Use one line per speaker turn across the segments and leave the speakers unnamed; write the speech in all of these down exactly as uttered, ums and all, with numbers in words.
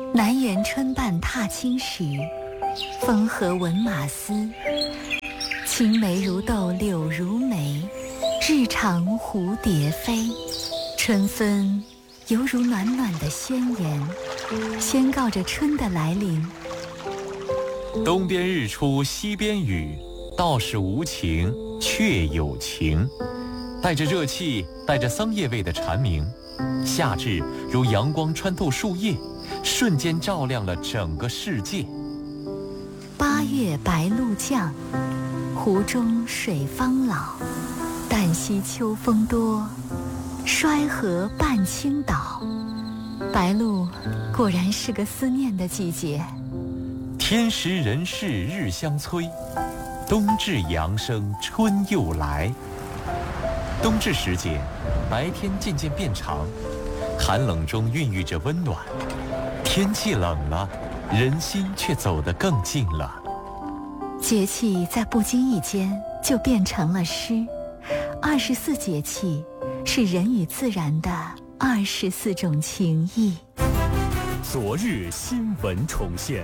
南园春半踏青时，风和闻马嘶。青梅如豆柳如眉，日长蝴蝶飞。春分犹如暖暖的宣言，宣告着春的来临。
东边日出西边雨，道是无晴却有晴。带着热气，带着桑叶味的蝉鸣，夏至如阳光穿透树叶，瞬间照亮了整个世界。
八月白露降，湖中水方老。旦夕秋风多，衰河半倾倒。白露果然是个思念的季节。
天时人事日相催，冬至阳生春又来。冬至时节，白天渐渐变长，寒冷中孕育着温暖。天气冷了，人心却走得更近了。
节气在不经意间就变成了诗。二十四节气是人与自然的二十四种情谊。
昨日新闻重现。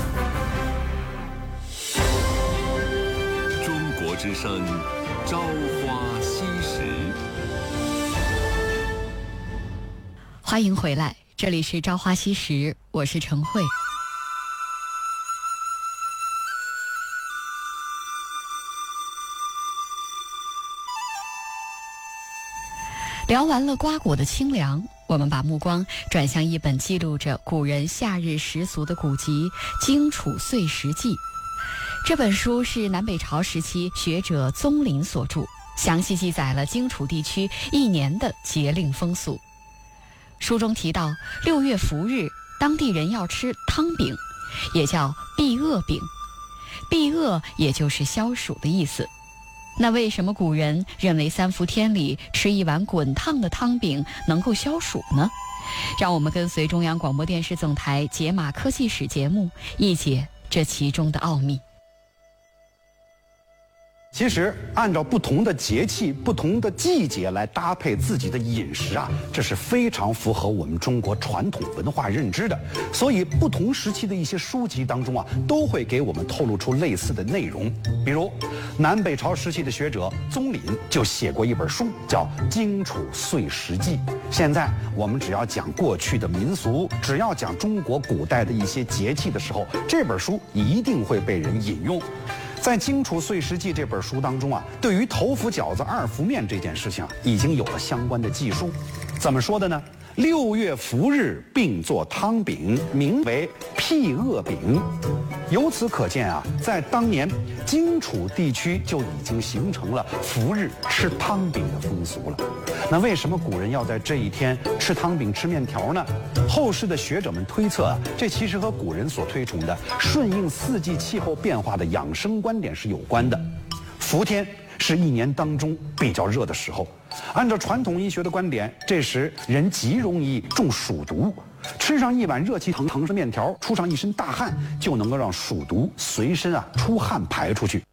中国之声，朝花夕拾。
欢迎回来，这里是朝花夕拾，我是陈慧。聊完了瓜果的清凉，我们把目光转向一本记录着古人夏日习俗的古籍《荆楚岁时记》。这本书是南北朝时期学者宗麟所著，详细记载了荆楚地区一年的节令风俗。书中提到，六月伏日，当地人要吃汤饼，也叫避恶饼。避恶也就是消暑的意思。那为什么古人认为三伏天里吃一碗滚烫的汤饼能够消暑呢？让我们跟随中央广播电视总台解码科技史节目，一解这其中的奥秘。
其实按照不同的节气、不同的季节来搭配自己的饮食啊，这是非常符合我们中国传统文化认知的。所以不同时期的一些书籍当中啊，都会给我们透露出类似的内容。比如南北朝时期的学者宗麟就写过一本书，叫《荆楚岁时记》。现在我们只要讲过去的民俗，只要讲中国古代的一些节气的时候，这本书一定会被人引用。在《荆楚岁时记》这本书当中啊，对于头伏饺子二伏面这件事情啊，已经有了相关的记述。怎么说的呢？六月伏日并做汤饼，名为辟恶饼。由此可见啊，在当年荆楚地区就已经形成了伏日吃汤饼的风俗了。那为什么古人要在这一天吃汤饼吃面条呢？后世的学者们推测啊，这其实和古人所推崇的顺应四季气候变化的养生观点是有关的。伏天是一年当中比较热的时候，按照传统医学的观点，这时人极容易中暑毒，吃上一碗热气腾腾的面条，出上一身大汗，就能够让暑毒随身啊出汗排出去。